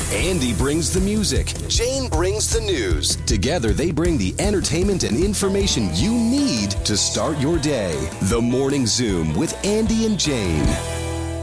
Andy brings the music. Jane brings the news. Together, they bring the entertainment and information you need to start your day. The Morning Zoom with Andy and Jane.